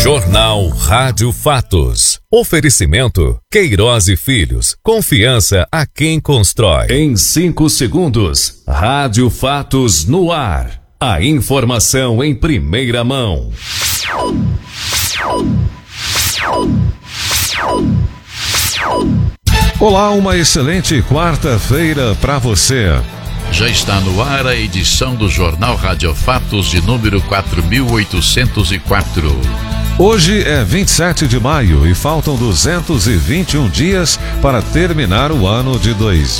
Jornal Rádio Fatos. Oferecimento Queiroz e Filhos. Confiança a quem constrói. Em 5 segundos, Rádio Fatos no ar. A informação em primeira mão. Olá, uma excelente quarta-feira para você. Já está no ar a edição do Jornal Rádio Fatos de número 4804. Hoje é 27 de maio e faltam 221 dias para terminar o ano de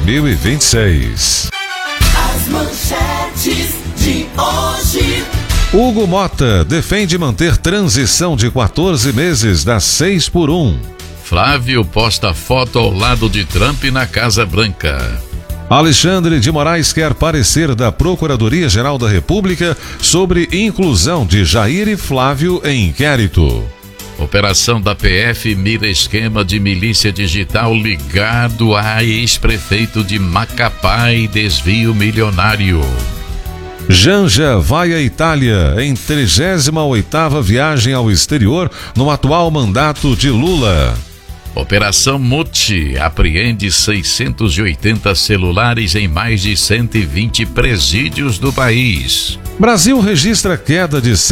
2026. As manchetes de hoje. Hugo Mota defende manter transição de 14 meses das 6x1. Flávio posta foto ao lado de Trump na Casa Branca. Alexandre de Moraes quer parecer da Procuradoria-Geral da República sobre inclusão de Jair e Flávio em inquérito. Operação da PF mira esquema de milícia digital ligado a ex-prefeito de Macapá e desvio milionário. Janja vai à Itália em 38ª viagem ao exterior no atual mandato de Lula. Operação Muti apreende 680 celulares em mais de 120 presídios do país. Brasil registra queda de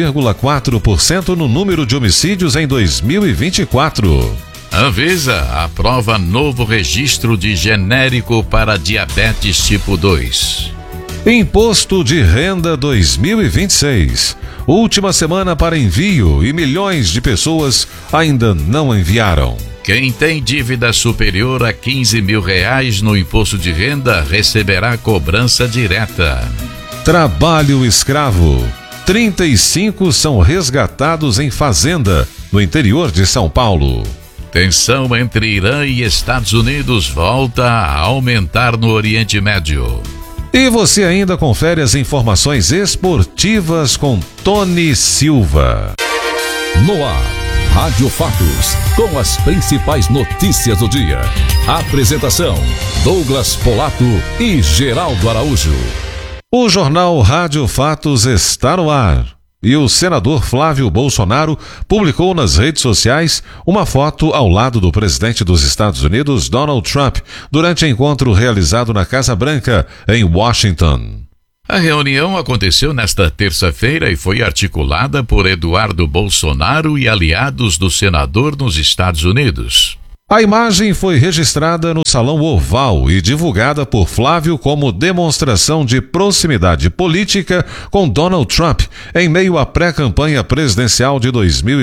7,4% no número de homicídios em 2024. Anvisa aprova novo registro de genérico para diabetes tipo 2. Imposto de Renda 2026. Última semana para envio e milhões de pessoas ainda não enviaram. Quem tem dívida superior a R$15 mil no imposto de renda receberá cobrança direta. Trabalho escravo. 35 são resgatados em fazenda no interior de São Paulo. Tensão entre Irã e Estados Unidos volta a aumentar no Oriente Médio. E você ainda confere as informações esportivas com Tony Silva. No ar, Rádio Fatos, com as principais notícias do dia. Apresentação, Douglas Polato e Geraldo Araújo. O Jornal Rádio Fatos está no ar. E o senador Flávio Bolsonaro publicou nas redes sociais uma foto ao lado do presidente dos Estados Unidos, Donald Trump, durante encontro realizado na Casa Branca, em Washington. A reunião aconteceu nesta terça-feira e foi articulada por Eduardo Bolsonaro e aliados do senador nos Estados Unidos. A imagem foi registrada no Salão Oval e divulgada por Flávio como demonstração de proximidade política com Donald Trump em meio à pré-campanha presidencial de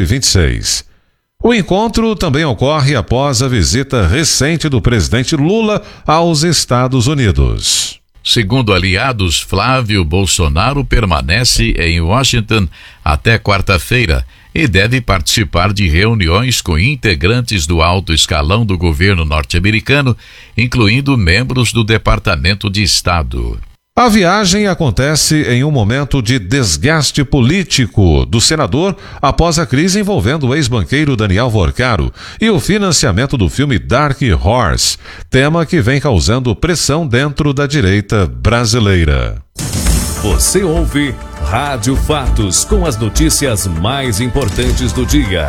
2026. O encontro também ocorre após a visita recente do presidente Lula aos Estados Unidos. Segundo aliados, Flávio Bolsonaro permanece em Washington até quarta-feira e deve participar de reuniões com integrantes do alto escalão do governo norte-americano, incluindo membros do Departamento de Estado. A viagem acontece em um momento de desgaste político do senador após a crise envolvendo o ex-banqueiro Daniel Vorcaro e o financiamento do filme Dark Horse, tema que vem causando pressão dentro da direita brasileira. Você ouve Rádio Fatos com as notícias mais importantes do dia.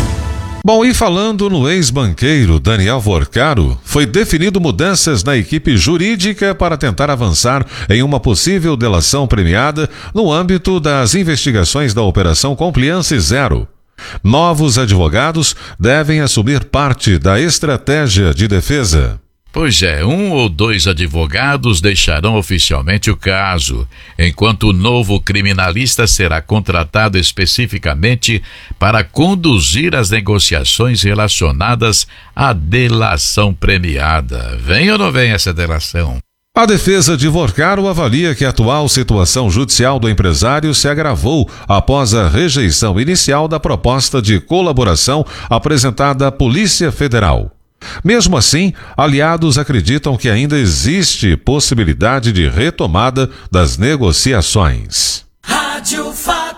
Bom, e falando no ex-banqueiro Daniel Vorcaro, foi definido mudanças na equipe jurídica para tentar avançar em uma possível delação premiada no âmbito das investigações da Operação Compliance Zero. Novos advogados devem assumir parte da estratégia de defesa. Pois é, 1 ou 2 advogados deixarão oficialmente o caso, enquanto o novo criminalista será contratado especificamente para conduzir as negociações relacionadas à delação premiada. Vem ou não vem essa delação? A defesa de Vorcaro avalia que a atual situação judicial do empresário se agravou após a rejeição inicial da proposta de colaboração apresentada à Polícia Federal. Mesmo assim, aliados acreditam que ainda existe possibilidade de retomada das negociações. Rádio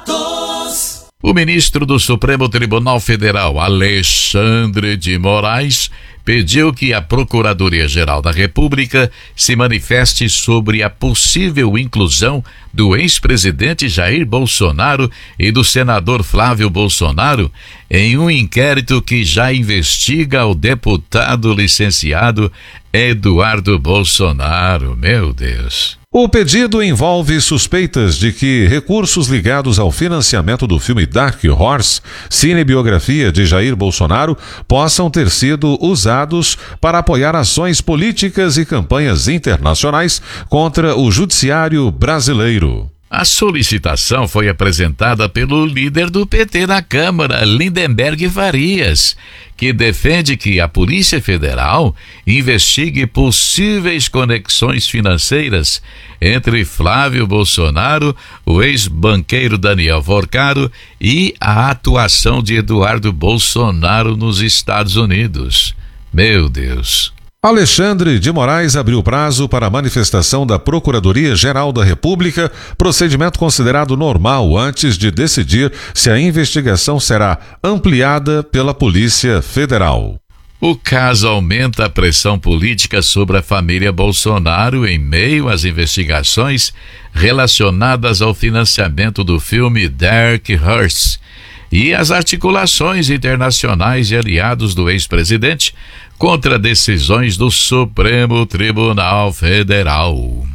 Fatos. O ministro do Supremo Tribunal Federal, Alexandre de Moraes, pediu que a Procuradoria-Geral da República se manifeste sobre a possível inclusão do ex-presidente Jair Bolsonaro e do senador Flávio Bolsonaro em um inquérito que já investiga o deputado licenciado Eduardo Bolsonaro. Meu Deus. O pedido envolve suspeitas de que recursos ligados ao financiamento do filme Dark Horse, cinebiografia de Jair Bolsonaro, possam ter sido usados para apoiar ações políticas e campanhas internacionais contra o judiciário brasileiro. A solicitação foi apresentada pelo líder do PT na Câmara, Lindenberg Farias, que defende que a Polícia Federal investigue possíveis conexões financeiras entre Flávio Bolsonaro, o ex-banqueiro Daniel Forcaro e a atuação de Eduardo Bolsonaro nos Estados Unidos. Meu Deus! Alexandre de Moraes abriu prazo para a manifestação da Procuradoria-Geral da República, procedimento considerado normal antes de decidir se a investigação será ampliada pela Polícia Federal. O caso aumenta a pressão política sobre a família Bolsonaro em meio às investigações relacionadas ao financiamento do filme Dark Horse e as articulações internacionais de aliados do ex-presidente contra decisões do Supremo Tribunal Federal.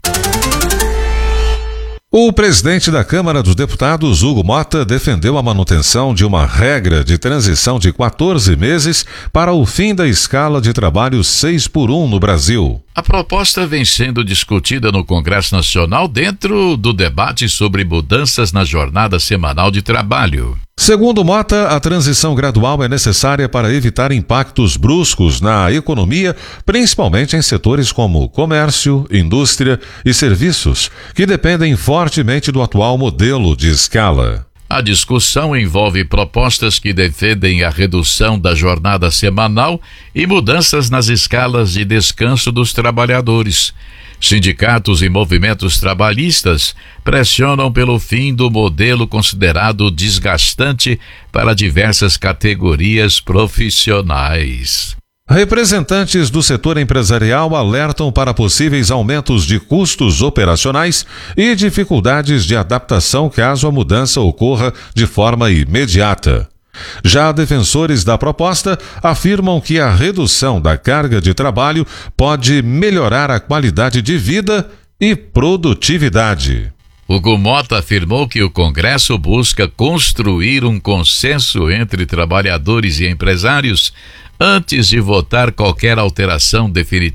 O presidente da Câmara dos Deputados, Hugo Mota, defendeu a manutenção de uma regra de transição de 14 meses para o fim da escala de trabalho 6x1 no Brasil. A proposta vem sendo discutida no Congresso Nacional dentro do debate sobre mudanças na jornada semanal de trabalho. Segundo Mota, a transição gradual é necessária para evitar impactos bruscos na economia, principalmente em setores como comércio, indústria e serviços, que dependem fortemente do atual modelo de escala. A discussão envolve propostas que defendem a redução da jornada semanal e mudanças nas escalas de descanso dos trabalhadores. Sindicatos e movimentos trabalhistas pressionam pelo fim do modelo considerado desgastante para diversas categorias profissionais. Representantes do setor empresarial alertam para possíveis aumentos de custos operacionais e dificuldades de adaptação caso a mudança ocorra de forma imediata. Já defensores da proposta afirmam que a redução da carga de trabalho pode melhorar a qualidade de vida e produtividade. Hugo Mota afirmou que o Congresso busca construir um consenso entre trabalhadores e empresários antes de votar qualquer alteração definitiva